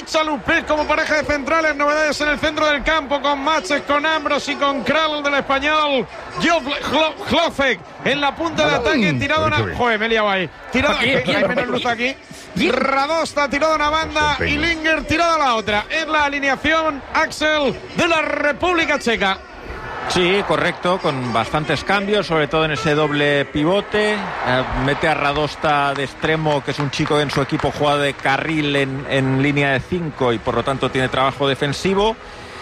Chalupé como pareja de centrales. Novedades en el centro del campo con Matches, con Ambros y con Kral del español. Hlofek en la punta de ataque. Tirado una... Joder, me he liado ahí. Tirado... Hay menos luz aquí. Radosta tirado a una banda y Linger tirado a la otra. Es la alineación, Axel, de la República Checa. Sí, correcto, con bastantes cambios, sobre todo en ese doble pivote. Mete a Radosta de extremo, que es un chico que en su equipo juega de carril en línea de 5 y por lo tanto tiene trabajo defensivo.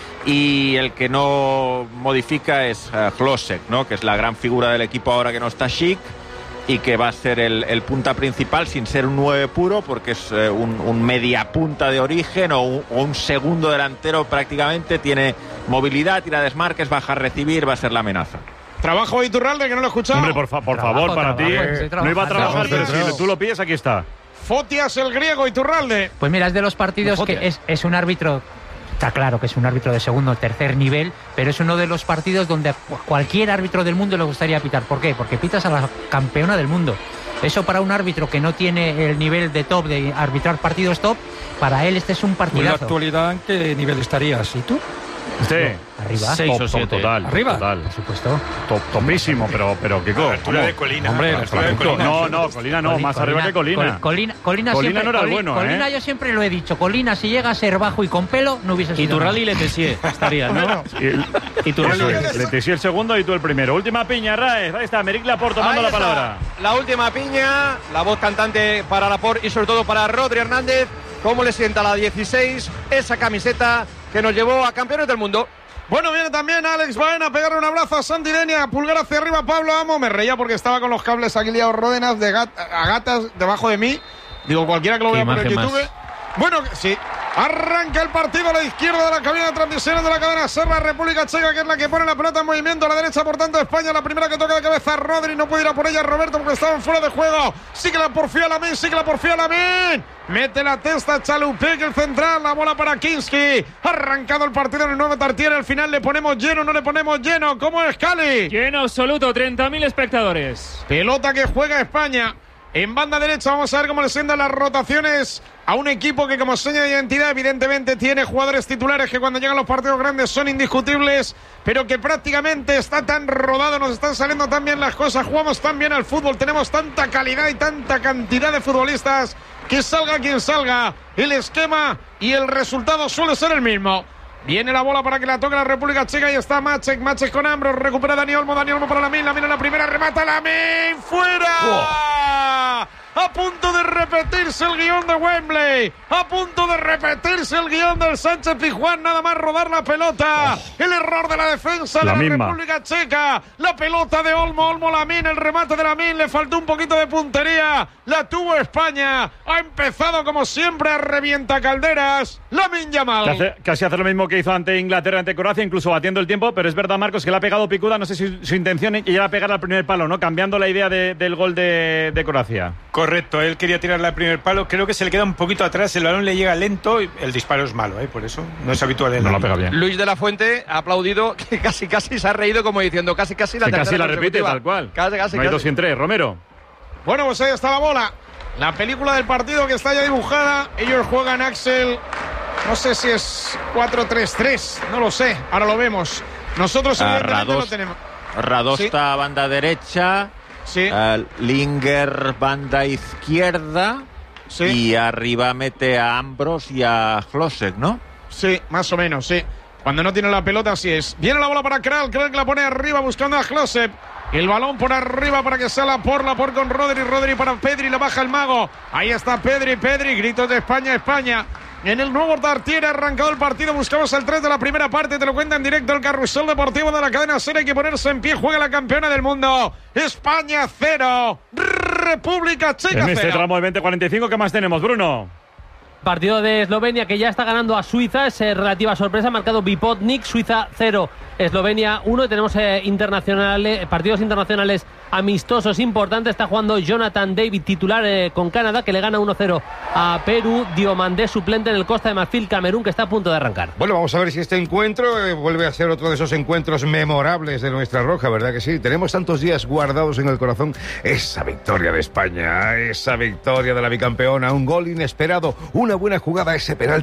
Y el que no modifica es Hlosek, ¿no? Que es la gran figura del equipo ahora que no está Schick y que va a ser el punta principal sin ser un 9 puro, porque es un media punta de origen o un segundo delantero prácticamente. Tiene movilidad, tira desmarques, baja a recibir, va a ser la amenaza. Trabajo de Iturralde, que no lo he escuchado. Hombre, por favor, para ti. No iba a trabajar, pero si tú lo pides, aquí está. Fotias el griego, Iturralde. Pues mira, es de los partidos que es un árbitro. Está claro que es un árbitro de segundo o tercer nivel, pero es uno de los partidos donde cualquier árbitro del mundo le gustaría pitar. ¿Por qué? Porque pitas a la campeona del mundo. Eso para un árbitro que no tiene el nivel de top de arbitrar partidos top, para él este es un partidazo. En la actualidad, ¿en qué nivel estarías? ¿Y tú? Sí. Arriba. 6 o 7. Total. ¿Arriba? Total. Por supuesto. topísimo, pero Kiko. Altura de Colina. Hombre, Colina no, más arriba que Colina. Colina Colina no era el bueno, Colina yo siempre lo he dicho. Colina, si llega a ser bajo y con pelo, no hubiese sido. Iturralde y Letessier estarían, ¿no? Letessier el segundo y tú el primero. Última piña, Raez. Ahí está, Meric Laporte tomando la palabra. La última piña, la voz cantante para Laporte y sobre todo para Rodri Hernández. ¿Cómo le sienta la 16? Esa camiseta que nos llevó a campeones del mundo. Bueno, viene también Alex Baena a pegarle un abrazo a Santi Denia, a pulgar hacia arriba Pablo Amo. Me reía porque estaba con los cables aquí liados Ródenas a gatas debajo de mí. Digo, cualquiera que lo vea por el YouTube. Bueno, sí. Arranca el partido a la izquierda de la cabina de transmisión de la cadena SER, la República Checa, que es la que pone la pelota en movimiento. A la derecha, por tanto, España. La primera que toca de cabeza Rodri. No puede ir a por ella Roberto porque estaban fuera de juego. Sí que la porfía Lamin, Mete la testa Chalupé, que el central. La bola para Kinski. Arrancado el partido en el nuevo Tartier. Al final le ponemos lleno, no le ponemos lleno. ¿Cómo es Cali? Lleno absoluto, 30.000 espectadores. Pelota que juega España. En banda derecha vamos a ver cómo le sientan las rotaciones a un equipo que como seña de identidad evidentemente tiene jugadores titulares que cuando llegan los partidos grandes son indiscutibles, pero que prácticamente está tan rodado, nos están saliendo tan bien las cosas, jugamos tan bien al fútbol, tenemos tanta calidad y tanta cantidad de futbolistas que salga quien salga, el esquema y el resultado suele ser el mismo. Viene la bola para que la toque la República Checa y está Matchek con Ambros, recupera Dani Olmo para Lamin en la primera, remata Lamin, ¡fuera! A punto de repetirse el guión de Wembley, a punto de repetirse el guión del Sánchez Pizjuán, nada más rodar la pelota, el error de la defensa de la República Checa, la pelota de Olmo Lamin, el remate de Lamin, le faltó un poquito de puntería, la tuvo España, ha empezado como siempre a revienta calderas, Lamin Yamal. Casi hace lo mismo que hizo ante Inglaterra, ante Croacia, incluso batiendo el tiempo, pero es verdad, Marcos, que le ha pegado picuda, no sé si su intención era pegar al primer palo, ¿no? Cambiando la idea del gol de Croacia. Correcto, él quería tirarle al primer palo, creo que se le queda un poquito atrás, el balón le llega lento y el disparo es malo, por eso no es habitual. No lo pega bien. Luis de la Fuente ha aplaudido, que casi se ha reído como diciendo casi la tercera. Casi la repite, tal cual. Casi. No hay 2 y en 3, Romero. Bueno, pues ahí está la bola, la película del partido que está ya dibujada, ellos juegan Axel, no sé si es 4-3-3, no lo sé, ahora lo vemos. Nosotros evidentemente lo tenemos. Radosta, sí. Banda derecha. Sí. Linger, banda izquierda. Sí. Y arriba mete a Ambros y a Hlosek, ¿no? Sí, más o menos, sí. Cuando no tiene la pelota, así es. Viene la bola para Kral que la pone arriba buscando a Hlosek. El balón por arriba para que sea Laporte con Rodri para Pedri, le baja el mago. Ahí está Pedri, gritos de España. En el nuevo Tartier ha arrancado el partido, buscamos el 3 de la primera parte, te lo cuenta en directo el Carrusel Deportivo de la cadena SER, hay que ponerse en pie, juega la campeona del mundo, España 0, República Checa 0. En este tramo de 20-45, ¿qué más tenemos, Bruno? Partido de Eslovenia que ya está ganando a Suiza, es relativa sorpresa, marcado Vipotnik, Suiza 0, Eslovenia 1. Tenemos partidos internacionales amistosos importantes. Está jugando Jonathan David titular con Canadá, que le gana 1-0 a Perú. Diomandé suplente en el Costa de Marfil, Camerún, que está a punto de arrancar. Bueno, vamos a ver si este encuentro vuelve a ser otro de esos encuentros memorables de nuestra roja, ¿verdad que sí? Tenemos tantos días guardados en el corazón esa victoria de España, esa victoria de la bicampeona, un gol inesperado, una buena jugada, ese penalti